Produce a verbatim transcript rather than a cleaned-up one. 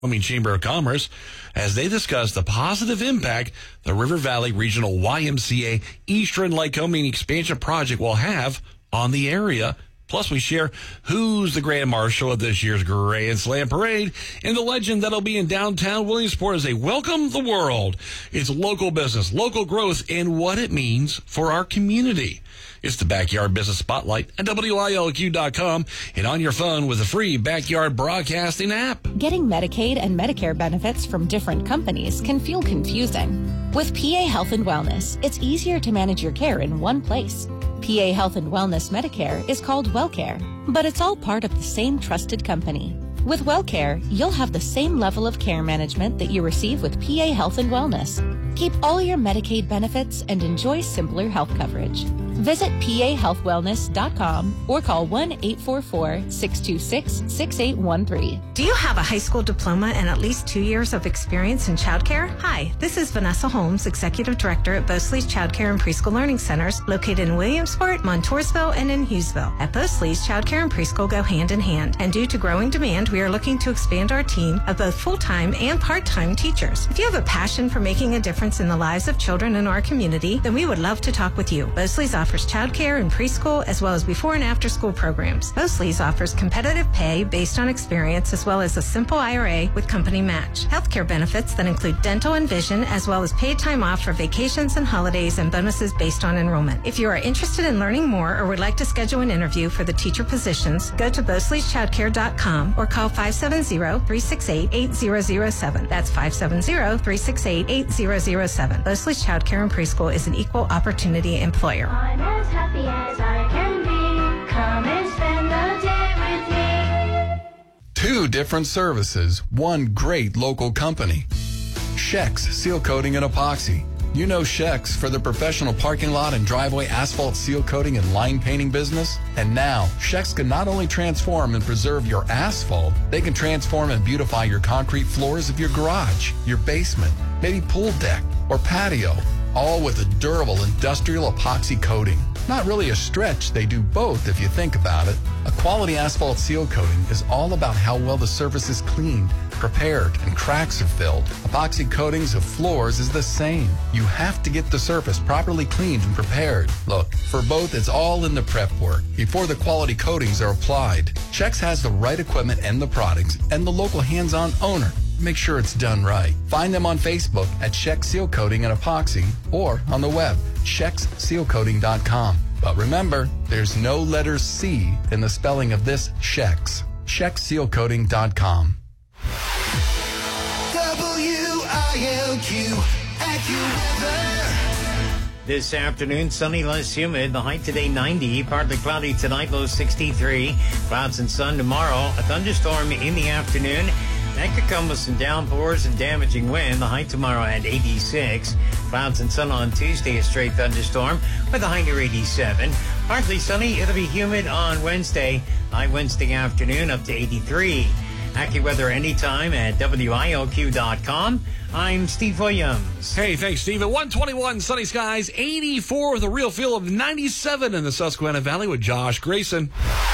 Wyoming Chamber of Commerce as they discuss the positive impact the River Valley Regional Y M C A Eastern Lycoming Expansion Project will have on the area. Plus, we share who's the Grand Marshal of this year's Grand Slam Parade and the legend that'll be in downtown Williamsport as they welcome the world. It's local business, local growth, and what it means for our community. It's the Backyard Business Spotlight at W I L Q dot com and on your phone with a free Backyard Broadcasting app. Getting Medicaid and Medicare benefits from different companies can feel confusing. With P A Health and Wellness, it's easier to manage your care in one place. P A Health and Wellness Medicare is called WellCare, but it's all part of the same trusted company. With WellCare, you'll have the same level of care management that you receive with P A Health and Wellness. Keep all your Medicaid benefits and enjoy simpler health coverage. Visit P A health wellness dot com or call one eight four four, six two six, six eight one three. Do you have a high school diploma and at least two years of experience in childcare? Hi, this is Vanessa Holmes, Executive Director at Bosley's Childcare and Preschool Learning Centers, located in Williamsport, Montoursville, and in Hughesville. At Bosley's, childcare and preschool go hand in hand, and due to growing demand, we are looking to expand our team of both full-time and part-time teachers. If you have a passion for making a difference in the lives of children in our community, then we would love to talk with you. Bosley's offers childcare and preschool as well as before and after school programs. Bosley's offers competitive pay based on experience as well as a simple I R A with company match. Healthcare benefits that include dental and vision as well as paid time off for vacations and holidays and bonuses based on enrollment. If you are interested in learning more or would like to schedule an interview for the teacher positions, go to bosleys childcare dot com or call five seven zero, three six eight, eight zero zero seven. That's five seven zero, three six eight, eight zero zero seven. Bosley's Childcare and Preschool is an equal opportunity employer. I'm as happy as I can be. Come and spend the day with me. Two different services, one great local company. Shex Seal Coating and Epoxy. You know Shex for their professional parking lot and driveway asphalt seal coating and line painting business. And now, Shex can not only transform and preserve your asphalt, they can transform and beautify your concrete floors of your garage, your basement, maybe pool deck or patio, all with a durable industrial epoxy coating. Not really a stretch, they do both if you think about it. A quality asphalt seal coating is all about how well the surface is cleaned, prepared, and cracks are filled. Epoxy coatings of floors is the same. You have to get the surface properly cleaned and prepared. Look, for both, it's all in the prep work before the quality coatings are applied. Shex has the right equipment and the products and the local hands-on owner. Make sure it's done right. Find them on Facebook at Shex Seal Coating and Epoxy or on the web, shex seal coating dot com. But remember, there's no letter C in the spelling of this Shex. shex seal coating dot com. W I L Q, AccuWeather. This afternoon, sunny, less humid. The high today ninety, partly cloudy tonight, low sixty-three. Clouds and sun tomorrow. A thunderstorm in the afternoon. That could come with some downpours and damaging wind. The high tomorrow at eighty-six. Clouds and sun on Tuesday, a straight thunderstorm with a high near eighty-seven. Partly sunny, it'll be humid on Wednesday. High Wednesday afternoon up to eighty-three. AccuWeather anytime at W I L Q dot com. I'm Steve Williams. Hey, thanks, Steve. At one twenty-one, sunny skies, eighty-four with a real feel of ninety-seven in the Susquehanna Valley with Josh Grayson.